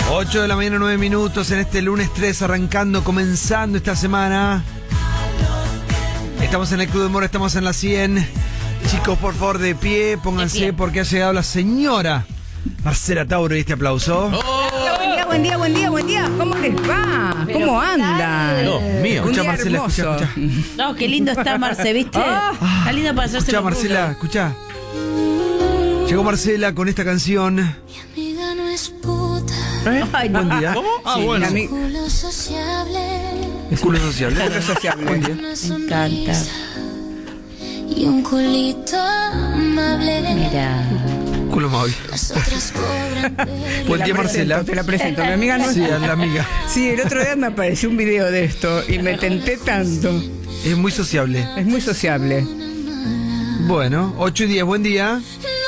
8 de la mañana, 9 minutos en este lunes 3, comenzando esta semana. Estamos en el Club de Humor, estamos en la 100. Chicos, por favor, de pie, pónganse porque ha llegado la señora Marcela Tauro y este aplauso. Buen día. ¿Cómo les va? ¿Cómo andan? Dios mío. Escucha, Marcela, escucha. No, qué lindo está Marce, ¿viste? Está lindo para hacerse. Escucha, Marcela, escucha. Llegó Marcela con esta canción. Mi amiga no es puta. Ay, Buen día. ¿Cómo? Sí, Bueno. Culo sociable. Es culo sociable. Buen día. Una Me sonrisa encanta. y un culito amable. Mira. Culo móvil. Las otras cobran, pero Buen día, Marcela. Te la presento. Mi amiga no Sí, a la amiga. Sí, el otro día me apareció un video de esto y me tenté tanto. Es muy sociable. Es muy sociable. Bueno, 8 y 10, buen día.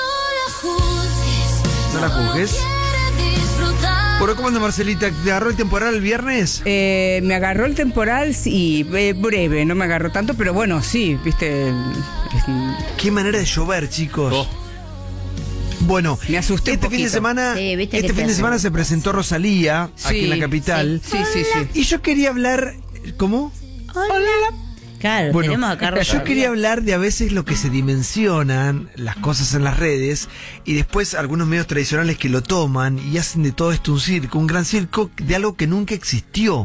No la juzgues. ¿Por cómo anda, Marcelita? ¿Te agarró el temporal el viernes? Me agarró el temporal, sí, breve, no me agarró tanto, pero bueno, sí, viste. Qué manera de llover, chicos. Oh. Bueno, Me asusté un este fin de poquito. semana, Sí, viste este que fin te de semana asusta. se presentó Rosalía aquí Sí, en la capital. Sí. Y yo quería hablar, ¿cómo? Claro, Bueno, tenemos acá yo Rosalía. quería hablar de a veces lo que se dimensionan las cosas en las redes y después algunos medios tradicionales que lo toman y hacen de todo esto un circo, un gran circo de algo que nunca existió.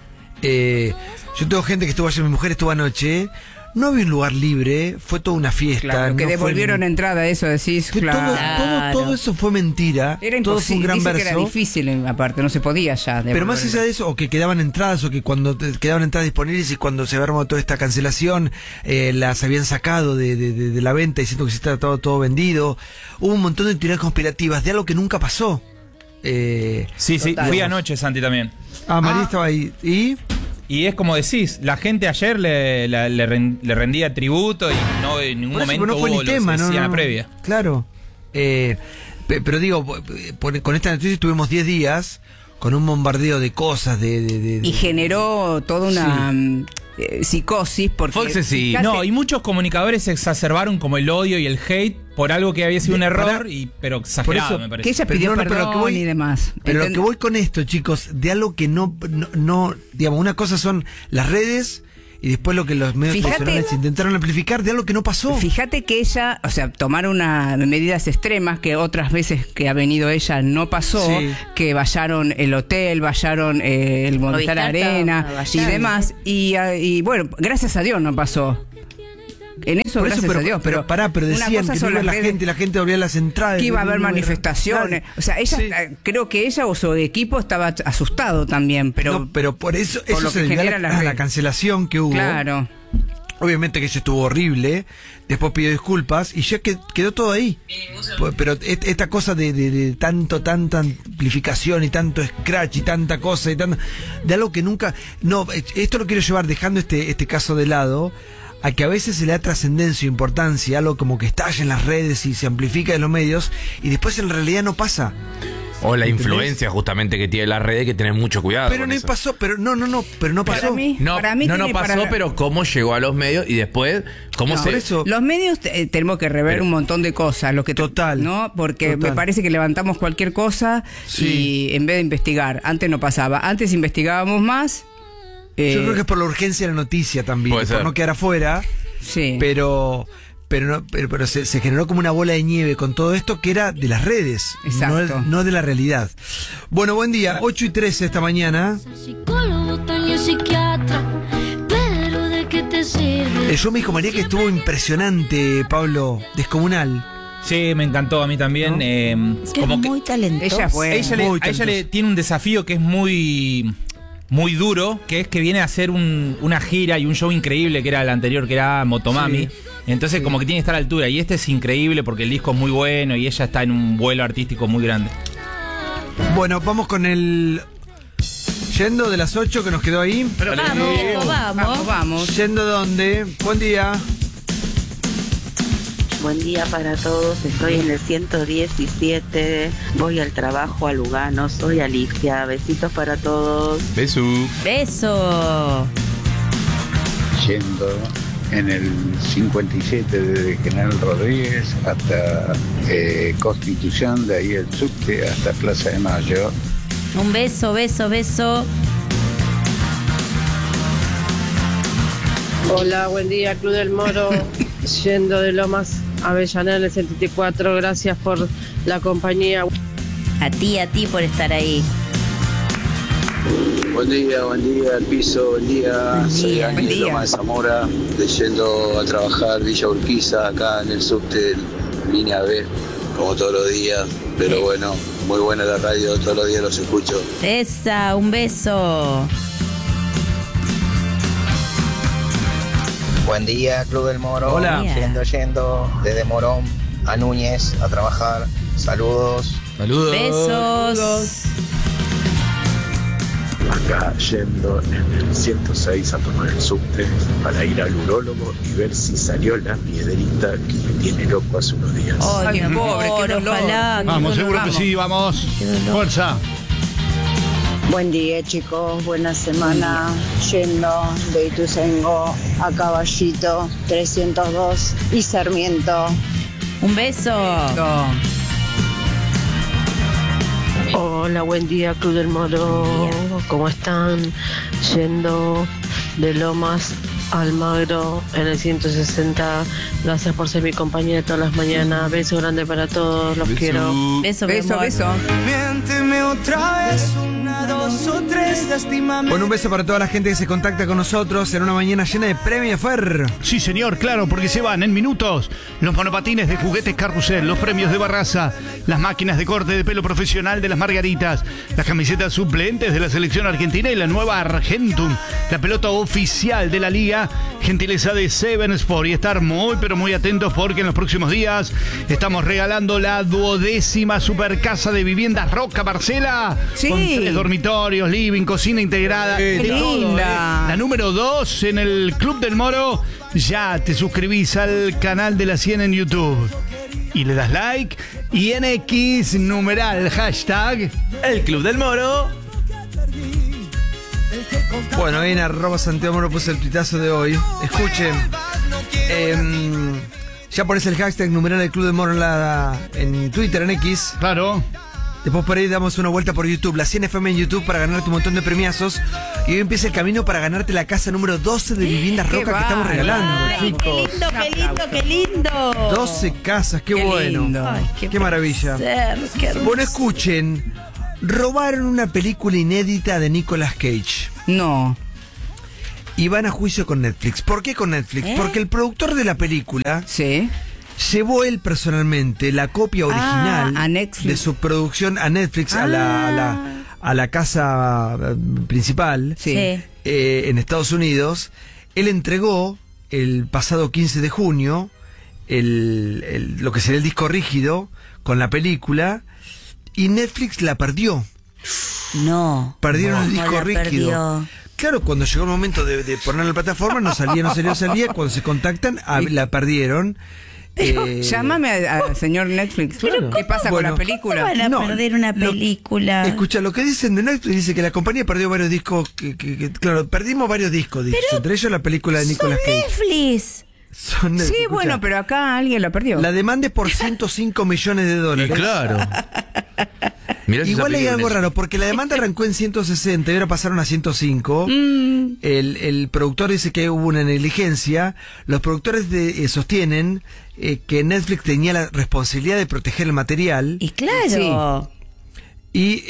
Yo tengo gente que estuvo ayer, mi mujer estuvo anoche, no había un lugar libre, fue toda una fiesta. Claro, que no fue devolvieron entrada, eso decís, que claro. todo eso fue mentira. Era todo fue un imposible, gran dice verso. que era difícil, aparte, no se podía ya. Pero más allá de eso, o que quedaban entradas, o que cuando quedaban entradas disponibles y cuando se armó toda esta cancelación, las habían sacado de la venta diciendo que se estaba todo vendido. Hubo un montón de teorías conspirativas de algo que nunca pasó. Sí, Total. fui anoche, Santi, también. María estaba ahí. Y es como decís, la gente ayer le rendía tributo y no en ningún Por eso, momento no fue hubo ni tema, lo que se ¿no? decía en la No. previa. Claro. Pero digo, con esta noticia tuvimos 10 días con un bombardeo de cosas, Y generó toda una psicosis, porque... fíjate- No, y muchos comunicadores exacerbaron como el odio y el hate por algo que había sido un error, pero exagerado, por eso, me parece. que ella Pero pidió no, pero perdón lo que voy- y demás. Pero lo que voy con esto, chicos, de algo que no, digamos, una cosa son las redes y después lo que los medios Fíjate- tradicionales intentaron amplificar de algo que no pasó. Fíjate que ella, o sea, tomaron medidas extremas que otras veces que ha venido ella no pasó, Sí. que vallaron el hotel, vallaron el Movistar Movistar Arena estaba y vallando. demás. Y bueno, gracias a Dios no pasó. En eso, Por eso, gracias a Dios. Pero pero una decían cosa que no son iba las la redes, gente, la gente abría las entradas. que iba a haber no manifestaciones. Claro. O sea, ella, Sí. creo que ella o su equipo estaba asustado también, pero... No, pero por eso, por eso lo se que debió a genera las la redes. cancelación que hubo. Claro. Obviamente que ella estuvo horrible, después pidió disculpas y ya quedó todo ahí. Pero esta cosa de tanta amplificación y tanto scratch y tanta cosa y de algo que nunca... No, esto lo quiero llevar dejando este caso de lado, a que a veces se le da trascendencia o importancia, algo como que estalla en las redes y se amplifica en los medios y después en realidad no pasa. O la ¿Entendés? influencia justamente que tiene la red, hay que tener mucho cuidado. Pero con no eso. pasó, pero no pasó. Para mí, No, para mí no tiene pasó, para- pero cómo llegó a los medios y después cómo No, se... por eso. Los medios tenemos que rever Pero- un montón de cosas, lo que Total. ¿no? Porque Total. me parece que levantamos cualquier cosa Sí. y en vez de investigar, antes no pasaba, antes investigábamos más. Yo creo que es por la urgencia de la noticia también, Puede por ser. no quedar afuera. sí. Pero se generó como una bola de nieve con todo esto que era de las redes, Exacto. no de la realidad. Bueno, buen día, 8:13 esta mañana. Psicólogo, Toño, psiquiatra. Pero ¿de qué te sirve? El show me dijo María que estuvo impresionante, Pablo, descomunal. Sí, me encantó a mí también. Que Como es que muy talentosa. Ella fue muy a ella le talentosa. tiene un desafío que es muy duro, que es que viene a hacer una gira y un show increíble, que era el anterior, que era Motomami. Sí. Entonces como que tiene que estar a la altura. Y este es increíble porque el disco es muy bueno y ella está en un vuelo artístico muy grande. Bueno, vamos con el... Yendo de las 8 que nos quedó ahí. Vamos. Yendo donde. Buen día. Buen día para todos, estoy en el 117, voy al trabajo a Lugano, soy Alicia, besitos para todos. Besú. Beso. Yendo en el 57 desde General Rodríguez hasta Constitución, de ahí el subte hasta Plaza de Mayo. Un beso, beso, beso. Hola, buen día, Club del Moro. Yendo de Lomas a Avellaneda en el 74. Gracias por la compañía. A ti por estar ahí. Buen día, el piso, buen día. Soy Daniel de Loma de Zamora, yendo a trabajar Villa Urquiza, acá en el subte, línea B, como todos los días. Pero bueno, muy buena la radio, todos los días los escucho. Esa, un beso. Buen día, Club del Moro. Hola. Yendo desde Morón a Núñez a trabajar. Saludos. Besos. Acá yendo en el 106 a tomar el subte para ir al urólogo y ver si salió la piedrita que me tiene loco hace unos días. Ay, Ay, pobre, qué qué dolor. ojalá. Vamos, seguro que sí, vamos. Fuerza. Buen día, chicos, buena semana. Yendo de Ituzaingó a Caballito 302 y Sarmiento. Un beso. Hola, buen día, Club del Moro. ¿Cómo están? Yendo de Lomas a Almagro en el 160. Gracias por ser mi compañía de todas las mañanas. Beso grande para todos, los quiero. Beso, mi Beso, amor. beso. Miénteme otra vez, 1, 2 o 3, lastímame. Bueno, un beso para toda la gente que se contacta con nosotros en una mañana llena de premios, Fer. Sí, señor, claro, porque se van en minutos los monopatines de Juguetes Carrusel, los premios de Barraza, las máquinas de corte de pelo profesional de las Margaritas, las camisetas suplentes de la selección argentina y la nueva Argentum, la pelota oficial de la liga, gentileza de Seven Sport. Y estar muy, pero muy atentos porque en los próximos días estamos regalando la 12ª super casa de viviendas Roca Marcela. Sí. Con 3 dormitorios, living, cocina integrada. Qué de todo, linda. La número 2 en el Club del Moro. Ya te suscribís al canal de la 100 en YouTube y le das like. Y en X, numeral, hashtag El Club del Moro. Bueno, ahí en @Santiago Moro puse el tuitazo de hoy. Escuchen. Ya pones el hashtag numeral del Club de Moro en Twitter, en X. Claro. Después por ahí damos una vuelta por YouTube, la 100 FM en YouTube para ganarte un montón de premiazos. Y hoy empieza el camino para ganarte la casa número 12 de Viviendas Qué Roca que estamos bárbaro. regalando, Ay, chicos. qué lindo, qué lindo, qué lindo. 12 casas, qué, Qué bueno. lindo. Ay, Qué maravilla. placer, qué hermoso. Bueno, escuchen. Robaron una película inédita de Nicolas Cage. No. Y van a juicio con Netflix. ¿Por qué con Netflix? Porque el productor de la película Sí. llevó él personalmente la copia original a Netflix. de su producción a Netflix, a la casa principal Sí. en Estados Unidos. Él entregó el pasado 15 de junio lo que sería el disco rígido con la película y Netflix la perdió. No. Perdieron el ¿Cómo disco la rígido. perdió? Claro, cuando llegó el momento de ponerlo en la plataforma, no salía. Cuando se contactan, la perdieron. Llámame al señor Netflix. ¿Qué pasa con Bueno, la película? ¿Cómo van a No, perder una película? Escucha, lo que dicen de Netflix dice que la compañía perdió varios discos. Claro, perdimos varios discos, dice, entre ellos la película de Nicolas Cage. Netflix. Son Netflix, Sí, escucha. bueno, pero acá alguien la perdió. La demanda es por 105 millones de Y dólares. claro. Mirá si Igual esa hay algo película- raro, porque la demanda arrancó en 160 y ahora pasaron a 105. El productor dice que hubo una negligencia. Los productores sostienen que Netflix tenía la responsabilidad de proteger el material. Y claro. Y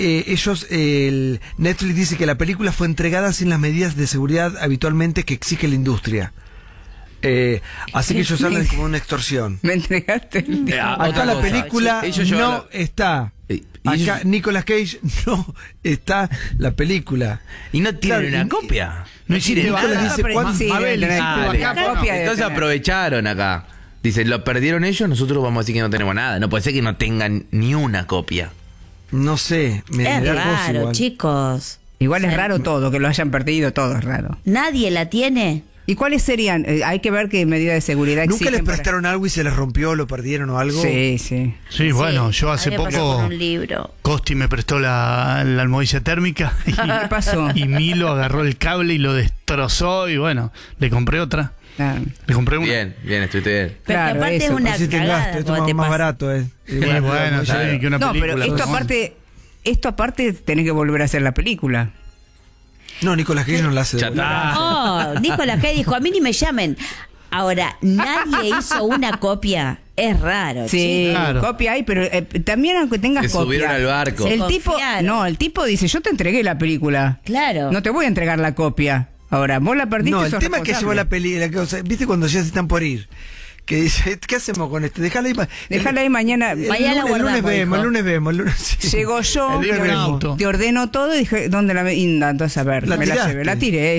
Netflix dice que la película fue entregada sin las medidas de seguridad habitualmente que exige la industria. Así que ellos hablan como una extorsión. Me entregaste el disco. Acá otra la cosa. película Ellos no llevan está. Y Acá ellos- Nicolas Cage no está la película. Y no tienen Claro, una y- copia. No hiciste Nicolas nada. dice, pero ¿cuándo? sí, Mabel, debe hiciste tener. Dale. Acá copia debe Entonces tener. aprovecharon acá. Dicen, lo perdieron ellos, nosotros vamos a decir que no tenemos nada. No puede ser que no tengan ni una copia. No sé, me Es mirá vos raro, igual. chicos. Igual es raro todo, que lo hayan perdido, todo es raro. ¿Nadie la tiene? ¿Y cuáles serían? Hay que ver qué medidas de seguridad ¿Nunca exigen les para- prestaron algo y se les rompió, lo perdieron o algo? Sí, sí. Sí, bueno, yo hace a mí me pasó poco con un libro. Costi me prestó la almohadilla térmica y, ¿Qué pasó? y Milo agarró el cable y lo destrozó y bueno, le compré otra. Ah, Le compré una. Bien, estuviste bien. Pero Claro, aparte eso. es una Así te cagada gasto, esto cuando es te más pasa. barato, Sí, bueno, ya sí, que una No, película. pero esto ¿no? aparte esto aparte tenés que volver a hacer la película. No, Nicolas Cage no la hace. Oh, Nicolas Cage dijo, a mí ni me llamen. Ahora, nadie hizo una copia. Es raro, sí, claro. Copia hay, pero también aunque tengas Se copia. subieron al barco. El tipo dice, yo te entregué la película. Claro. No te voy a entregar la copia. Ahora, vos la perdiste. No, el sos tema es que llevó la película. ¿Viste cuando ya se están por ir? Que dice, ¿qué hacemos con esto? Déjala ahí mañana. Mañana el lunes vemos, el lunes vemos. Sí. Llegó yo, te ordeno todo y dije, ¿dónde la inda? Entonces, a ver, La me tiraste. la llevé, la tiré.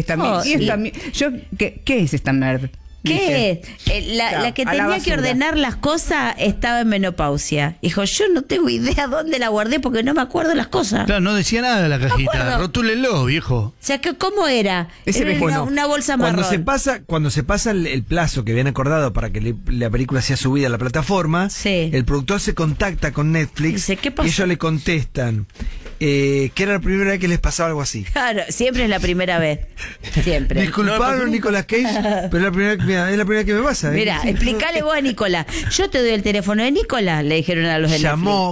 ¿Qué es esta merda? ¿Qué es? La que tenía que ordenar las cosas estaba en menopausia. Dijo, yo no tengo idea dónde la guardé porque no me acuerdo las cosas. Claro, no decía nada de la cajita. acuerdo. Rotúlenlo, viejo. O sea, ¿cómo era? Ese Era bueno, una bolsa marrón. Cuando se pasa el plazo que habían acordado para que la película sea subida a la plataforma, el productor se contacta con Netflix. Dice, ¿qué pasó? Y ellos le contestan que era la primera vez que les pasaba algo así. Claro, siempre es la primera vez. Siempre. Disculparon, Nicolas Cage, pero es la primera que me pasa. Mira, explícale vos a Nicolás. Yo te doy el teléfono de Nicolás, le dijeron a los de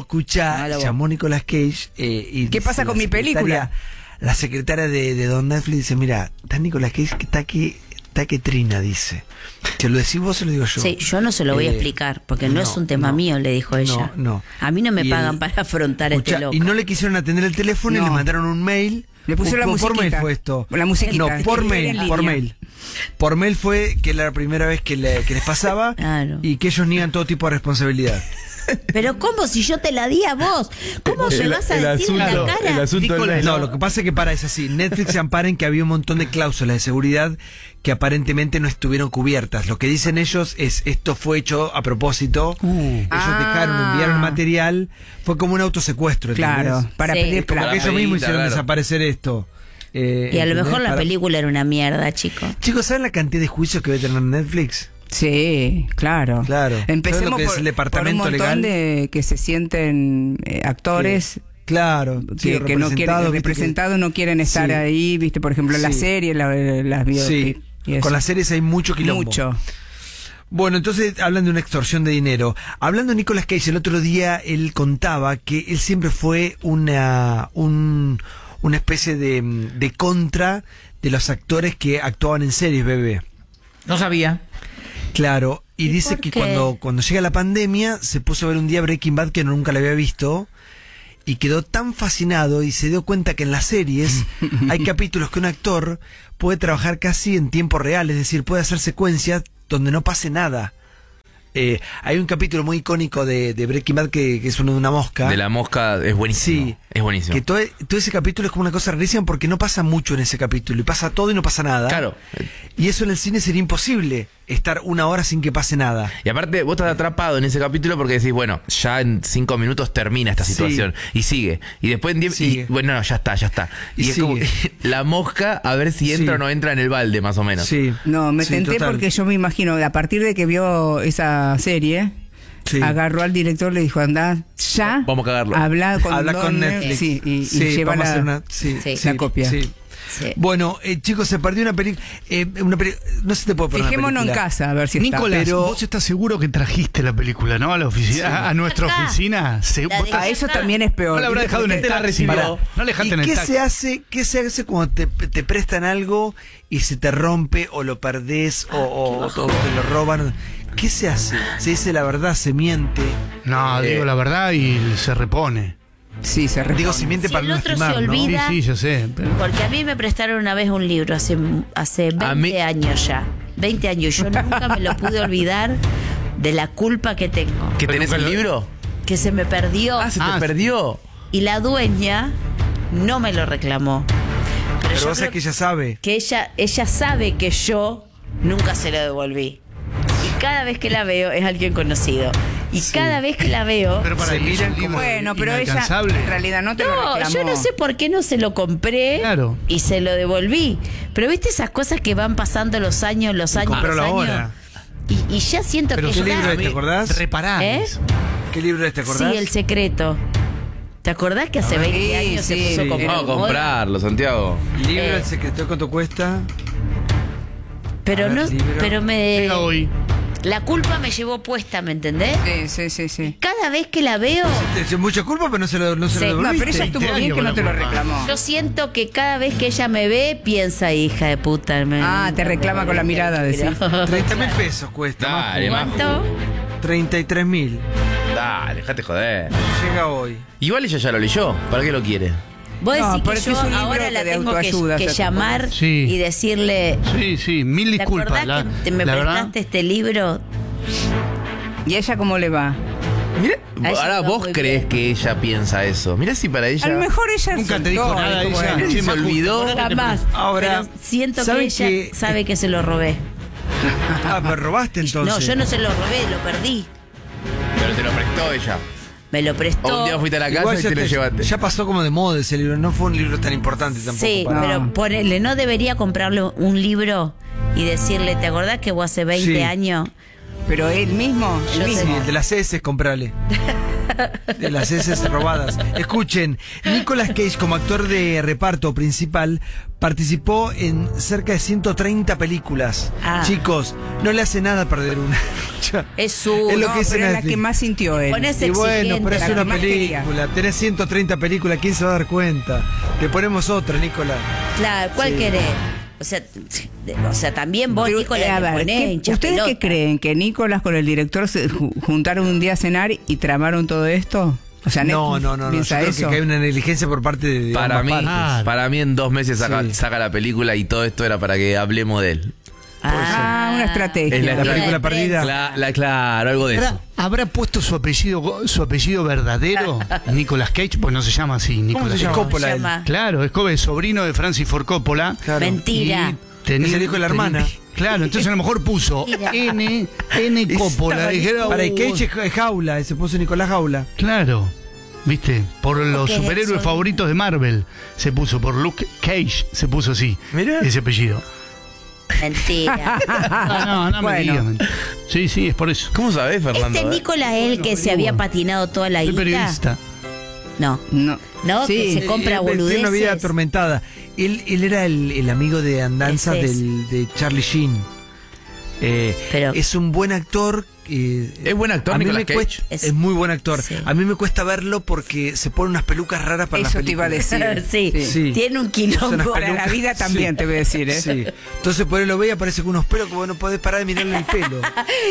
llamó Nicolas Cage. Y ¿qué pasa con mi película? La secretaria de Don Netflix dice, mira, está Nicolas Cage que está que trina, dice. ¿Se lo decís vos o se lo digo yo? Sí, yo no se lo voy a explicar, porque no es un tema mío, le dijo ella. No. A mí no me pagan para afrontar este loco. Y no le quisieron atender el teléfono y le mandaron un mail. Le pusieron la musiquita. Por mail fue esto. La musiquita. No, por mail. Por mail fue que era la primera vez que les pasaba y que ellos niegan todo tipo de responsabilidad. Pero ¿cómo si yo te la di a vos? ¿Cómo me vas a decir en la cara? El asunto no, lo que pasa es que es así. Netflix se ampara en que había un montón de cláusulas de seguridad que aparentemente no estuvieron cubiertas. Lo que dicen ellos es esto fue hecho a propósito. Ellos enviaron material. Fue como un autosecuestro. Claro, ¿entendés? para pedir como plata. que ellos mismos hicieron desaparecer esto. Y a lo mejor la película era una mierda, chicos. Chicos, ¿saben la cantidad de juicios que debe tener Netflix? Sí, claro. Empecemos por el departamento un montón de que se sienten actores. Claro, que no quieren representados, no quieren estar ahí, viste, por ejemplo, en la serie, las videos. Con las series hay mucho quilombo. Mucho. Bueno, entonces hablan de una extorsión de dinero. Hablando de Nicolas Cage, el otro día él contaba que él siempre fue una especie de contra de los actores que actuaban en series, bebé. No sabía. Claro, y dice que cuando llega la pandemia se puso a ver un día Breaking Bad que nunca la había visto y quedó tan fascinado y se dio cuenta que en las series hay capítulos que un actor puede trabajar casi en tiempo real, es decir, puede hacer secuencias donde no pase nada. Hay un capítulo muy icónico de Breaking Bad que es uno de una mosca. De la mosca, es buenísimo. Sí, es buenísimo. Que todo ese capítulo es como una cosa rarísima porque no pasa mucho en ese capítulo y pasa todo y no pasa nada. Claro. Y eso en el cine sería imposible, estar una hora sin que pase nada. Y aparte vos estás atrapado en ese capítulo porque decís, bueno, ya en 5 minutos termina esta situación. Y sigue. Y después en 10 y bueno, no, ya está. Y es como la mosca a ver si entra o no entra en el balde, más o menos. Sí. No, me tenté total. Porque yo me imagino, a partir de que vio esa serie, agarró al director, le dijo, anda, ya. Vamos a cagarlo. Habla con Netflix. Y lleva la copia. Sí. Bueno, chicos, se perdió una película. No se te puede poner. Fijémonos en casa a ver si está. Nicolás, vos estás seguro que trajiste la película, ¿no? A la oficina, a nuestra oficina. A eso también es peor. No la habrá dejado en el taxi. No le dejaste en el taxi. ¿Qué se hace cuando te prestan algo y se te rompe o lo perdés o te lo roban? ¿Qué se hace? ¿Se dice la verdad? ¿Se miente? No, digo la verdad y se repone. Sí, se repone. Digo, se miente para no lastimar, se olvida, ¿no? Sí, yo sé. Porque a mí me prestaron una vez un libro hace 20 años ya. 20 años. Yo nunca me lo pude olvidar de la culpa que tengo. ¿Que tenés el libro? Que se me perdió. ¿Se te perdió? Y la dueña no me lo reclamó. Pero vos sabés que ella sabe. Que ella sabe que yo nunca se lo devolví. Y cada vez que la veo es alguien conocido. Y cada vez que la veo... Pero para miran como bueno, pero ella en realidad no te lo reclamó. Yo no sé por qué no se lo compré y se lo devolví. Pero viste esas cosas que van pasando los años. Ahora. Y ya siento ¿Pero que qué libro te acordás? Reparar. ¿Qué libro te acordás? Sí, El Secreto. ¿Te acordás que hace 20 años se puso como... Vamos a comprarlo, Santiago. Libro El Secreto, ¿cuánto cuesta? Pero no, pero me... Llega hoy. La culpa me llevó puesta, ¿me entendés? Sí. Cada vez que la veo... Es mucha culpa, pero no se lo devolviste. No, pero ella estuvo bien que no te lo reclamó. Yo siento que cada vez que ella me ve, piensa, hija de puta. Te reclama con la mirada, decís. 30.000 pesos cuesta. Dale, ¿Cuánto? 33.000. Dale, dejate joder. Llega hoy. Igual ella ya lo leyó. ¿Para qué lo quiere? Vos decís pero que es yo un libro ahora la de tengo autoayuda, que o sea, llamar Sí. y decirle... Sí, mil disculpas. ¿Te acordás que me prestaste este libro? ¿Y a ella cómo le va? Mira, A ella ahora le va vos muy crees bien. que ella piensa eso. Mira si para ella... A lo mejor ella Nunca te dijo nada ella. se me olvidó. Jamás. Ahora, Pero siento que ¿saben ella que- sabe que se lo robé. Me robaste entonces. No, yo no se lo robé, lo perdí. Pero te lo prestó ella. Me lo prestó. O un día fuiste a la casa Igual y te lo llevaste. ya pasó como de moda ese libro. No fue un libro tan importante tampoco. Sí, pero ponele, ¿no debería comprarle un libro y decirle, ¿te acordás que vos hace 20 Sí. años? Pero él mismo. Yo Sí, sé. el de las heces, comprale. De las heces robadas. Escuchen, Nicolas Cage como actor de reparto principal participó en cerca de 130 películas. Ah. Chicos, no le hace nada perder una. Es su... Es lo No, que dice pero es la Netflix. que más sintió él. Ponés Y bueno, exigente, pero es la que una más quería. película. Tenés 130 películas, ¿quién se va a dar cuenta? Te ponemos otra, Nicolas. Claro, ¿cuál Sí. querés? O sea, también vos, Pero, Nicolás, a le ver, ponés hincha ¿ustedes pelota. qué creen? ¿Que Nicolás con el director se juntaron un día a cenar y tramaron todo esto? O sea, No, Netflix no. Yo piensa creo eso. que hay una negligencia por parte de Para ambas mí, partes. para mí en 2 meses Sí. saca la película y todo esto era para que hablemos de él. Una estrategia. Es La película perdida. Claro, algo de eso. ¿Habrá puesto su apellido verdadero? Nicolas Cage, pues no se llama así. Nicolas se llama? Cage. Coppola, Se él. llama? Claro, es sobrino de Francis Ford Coppola. Claro. Mentira. Es el hijo de la hermana. Claro, entonces a lo mejor puso Mentira. N Coppola. Dijera, Para Cage es Jaula, y se puso Nicolás Jaula. Claro, viste, por los qué es superhéroes eso? favoritos de Marvel se puso, por Luke Cage se puso así, Mirá. ese apellido. Mentira. No me Bueno. digas. Sí, es por eso. ¿Cómo sabés, Fernando? Este Nicolás es el que se había patinado toda la Soy guita. periodista. No. No. No, Sí. que se compra Tiene una vida boludeces. atormentada. Él era el amigo de andanza Ese es. de Charlie Sheen. Pero- es un buen actor. ¿Es buen actor, a mí Nicolas me Cage? cuesta- Es- es muy buen actor. Sí. A mí me cuesta verlo porque se pone unas pelucas raras para las Eso te iba a películas. decir. Sí. Sí. Tiene un Usa quilombo. unas Para la pelucas. vida también, Sí. te voy a decir, ¿eh? Sí. Entonces por él lo ve y aparece con unos pelos como no podés parar de mirarle el pelo.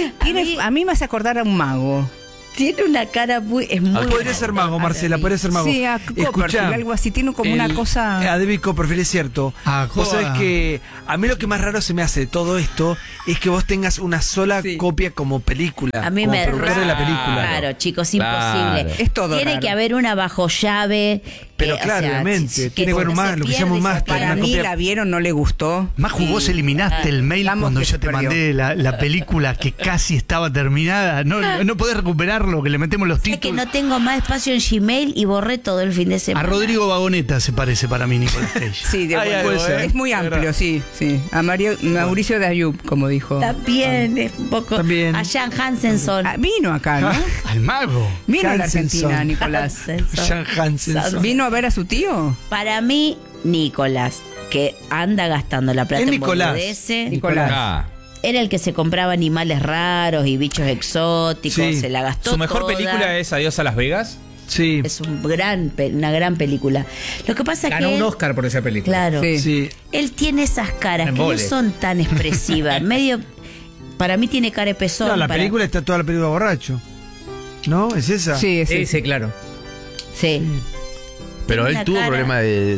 A mí me hace acordar a un mago. Tiene una cara muy... Es muy Podría ser mago, Marcela, podría ser mago. Sí, a Copperfield, algo así. Tiene como una cosa... A David Copperfield, es cierto. Vos sabés que a mí lo que más raro se me hace de todo esto es que vos tengas una sola copia como película. A mí como me productor de la película. Claro, chicos, Claro. imposible. Es todo Tiene raro. que haber una bajo llave. Pero o claro, sea, obviamente. Tiene que haber un no se más, lo que se pierde llama un esa máster. Para una mí copia- la vieron, no le gustó. Maju, vos eliminaste el mail Vamos cuando que yo se te perdió. mandé la película que casi estaba terminada. No podés recuperarlo, que le metemos los Es que títulos. no tengo más espacio en Gmail y borré todo el fin de A semana. Rodrigo Vagoneta se parece para mí Nicolas Cage. Sí, de Hay acuerdo. algo, ¿eh? Es muy amplio, sí. A Mauricio de Ayub, como dijo. También es un poco... También. A Jan Hansenson. Vino acá, ¿no? Al mago. Vino a la Hansenson. Argentina, Nicolás. Jan Hansen. ¿Vino a ver a su tío? Para mí, Nicolás, que anda gastando la plata Es en Nicolás. boludeces. Nicolás. Ah, Era el que se compraba animales raros y bichos exóticos, Sí. se la gastó Su mejor toda. película es Adiós a Las Vegas. Sí. Es una gran película. Lo que pasa es Ganó que un él, Oscar por esa película. claro, Sí. Sí. él tiene esas caras que no Embole. son tan expresivas. Medio, para mí tiene cara de pezón. No, la para- película está toda la película borracho. ¿No? ¿Es esa? Sí, sí. Sí, claro. Sí. pero él Una tuvo cara- problemas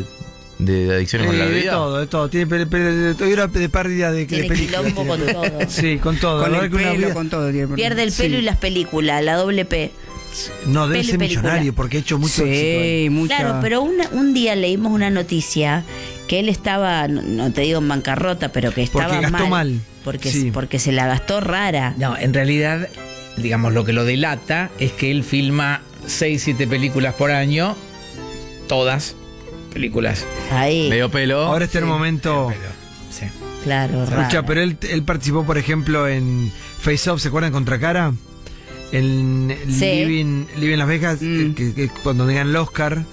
de adicciones con la de bebida. todo, de todo. Tiene de pérdida de Tiene películas. quilombo con todo. Sí, con todo. Con La el verdad que una pelo, vida- con todo. tiene- Pierde el Sí. pelo y las películas, la doble P. No, debe pelo y ser película. millonario porque ha hecho mucho éxito. Sí, mucho. Claro, pero un día leímos una noticia que él estaba, no te digo en bancarrota, pero que estaba Porque gastó mal. Porque, Sí. porque se la gastó rara. No, en realidad, digamos, lo que lo delata es que él filma 6-7 películas por año. Todas películas. Ahí, Medio pelo. Ahora está en el momento. Sí. claro, rara. Escucha, pero él participó, por ejemplo, en Face Off, ¿se acuerdan? Contra Cara. En Sí. Living Las Vegas, que cuando ganan el Oscar.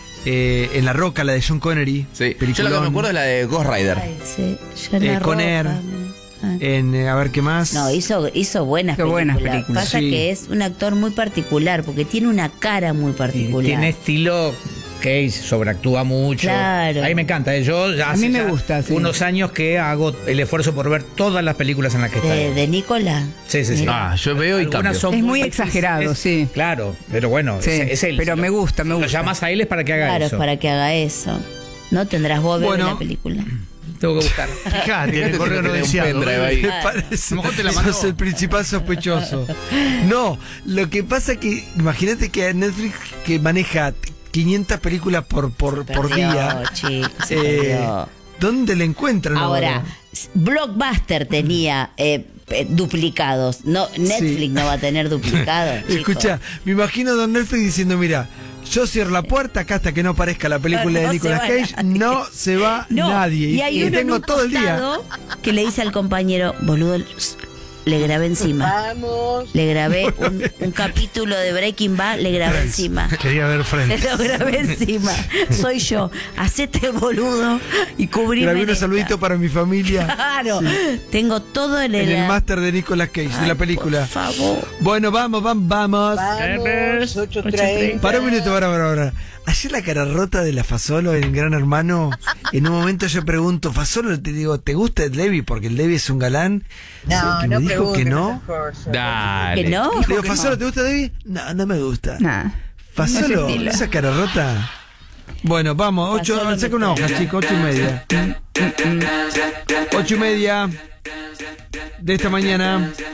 En La Roca, la de John Connery. Sí. Yo Peliculón. lo que me acuerdo es la de Ghost Rider. Ay, sí, yo en la Con ropa, Air. a ver qué más. No, hizo buenas películas. Pasa que es un actor muy particular, porque tiene una cara muy particular. Tiene estilo que sobreactúa mucho. Claro. A mí me encanta. A mí me gusta. Unos años que hago el esfuerzo por ver todas las películas en las que está. ¿De Nicolas? Sí. Yo veo y cambio. Es muy exagerado, sí. Claro, pero bueno, es él. Pero me gusta. Lo llamas a él es para que haga eso. Claro, para que haga eso. No tendrás vos ver la película. Tengo que buscar. Fíjate, el correo no deseado. Me parece, sos el principal sospechoso. No, lo que pasa es que imagínate que Netflix, que maneja 500 películas por día, ¿dónde le encuentran ahora? Blockbuster tenía duplicados. No, Netflix no va a tener duplicados. Escucha, me imagino a don Netflix diciendo, mira, yo cierro la puerta acá hasta que no aparezca la película de Nicolas Cage, no se va nadie. Y hay uno tengo todo el día que le dice al compañero, boludo, le grabé encima. Vamos. Le grabé un capítulo de Breaking Bad, le grabé encima. Quería ver Friends. Le lo grabé encima. Soy yo. Hacete el boludo y cubrime. Grabé unos saluditos para mi familia. Claro. Sí. Tengo todo en el máster de Nicolas Cage, de la película. Por favor. Bueno, vamos. Vamos, 8:30. Para un minuto, para. Ayer la cara rota de la Fasolo en Gran Hermano, en un momento yo pregunto, Fasolo, te digo, ¿te gusta el Levi? Porque el Levi es un galán. No, me dijo que no. Dale. ¿Que no? Digo, Fasolo, ¿te gusta el Levi? No me gusta. Nah. Fasolo, esa cara rota. Bueno, vamos, saca una hoja, chicos, 8:30. 8:30 de esta mañana.